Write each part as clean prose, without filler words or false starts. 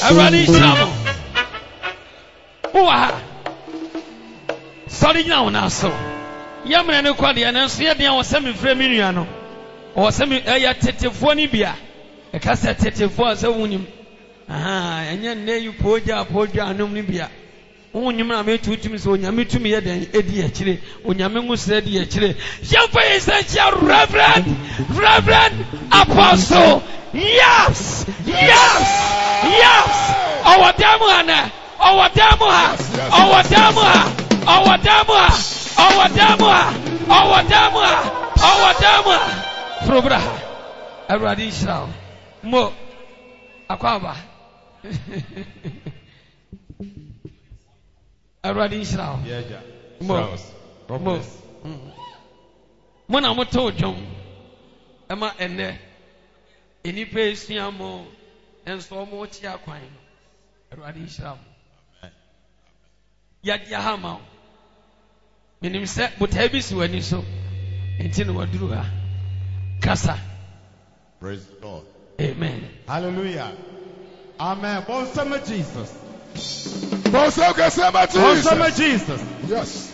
Everybody shout. Oa. Sorry now na so. Yamre no kwade na so ye de an se me frɛ me nua no. O se me ya tetefo ni bia. E ka se tetefo se wunim. Aha, enye ne yu poja anom ni bia. Wunyim na me tutum so onyame tumi ye den edi akire. Onyame ngusre di akire. Yamfa essential Reverend Apostle. Yes. Our demo. Probra. Everybody shout. Mo. Akwaba. Everybody shout. Yeah. Mo. Mo na mo to dwom. Ema ene. Enipa esuamo enso mo chi akwan. Everybody shout. Ya hama. Minim se botabi si wani so. Enti no waduru ha. Kasa. Praise God. Amen. Hallelujah. Amen. Bonsama Jesus. Bonsama Jesus. Yes.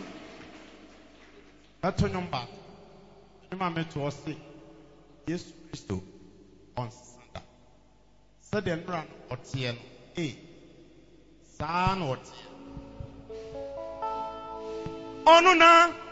Ato nyomba. Nyoma meto ose. Yesu Kristo on Sunday. Sade nra no otie no. Saa na otie. Onu na